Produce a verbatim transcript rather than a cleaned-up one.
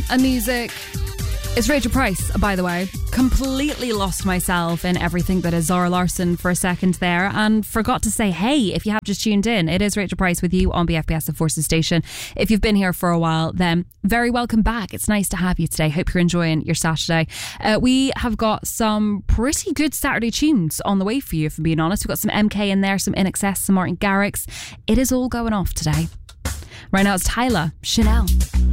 and music. It's Rachel Price, by the way. Completely lost myself in everything that is Zara Larsson for a second there and forgot to say, hey, if you have just tuned in, it is Rachel Price with you on B F B S of Forces Station. If you've been here for a while, then very welcome back. It's nice to have you today. Hope you're enjoying your Saturday. Uh, we have got some pretty good Saturday tunes on the way for you, if I'm being honest. We've got some M K in there, some I N X S, some Martin Garrix. It is all going off today. Right now it's Tyler, Chanel.